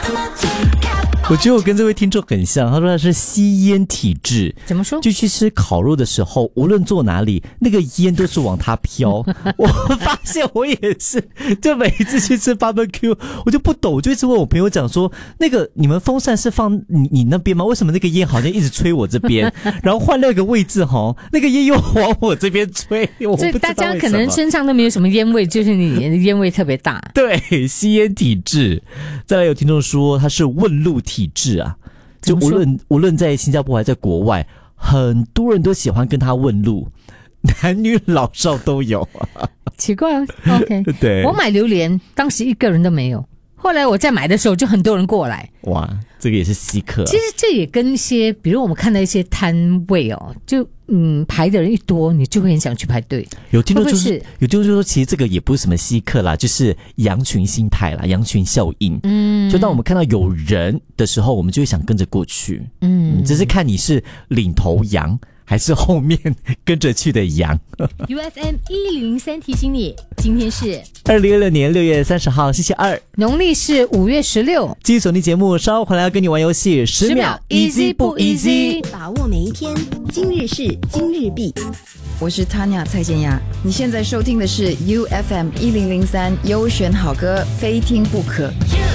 我觉得我跟这位听众很像，他说他是吸烟体质。 怎么说？ 就去吃烤肉的时候，无论坐哪里，那个烟都是往他飘。我发现我也是，就每一次去吃 barbecue， 我就不懂，我就一直问我朋友讲说，那个你们风扇是放你那边吗？为什么那个烟好像一直吹我这边，然后换那个位置哈，那个烟又往我这边吹？我不知道为什么。 所以大家可能身上都没有什么烟味，就是你的烟味特别大。 对，吸烟体质。再来有听众说他是问路体质啊，就无论在新加坡还在国外，很多人都喜欢跟他问路，男女老少都有。 奇怪哦 ，OK， 对， 我买榴莲当时一个人都没有，后来我在买的时候就很多人过来。 哇，这个也是稀客。 其实这也跟一些，比如我们看到一些摊位哦，就排的人一多，你就会很想去排队。 有听众就说，其实这个也不是什么稀客啦，就是羊群心态啦，羊群效应。就当我们看到有人的时候，我们就会想跟着过去。只是看你是领头羊还是后面跟着去的羊。 UFM 1003提醒你，今天是 2026年6月30号星期二， 农历是5月16。 继续锁定节目，稍后回来要跟你玩游戏，10秒 easy 不 easy？ 把握每一天，今日事今日毕。 我是 Tanya 蔡健雅，你现在收听的是 UFM 1003优选好歌，非听不可。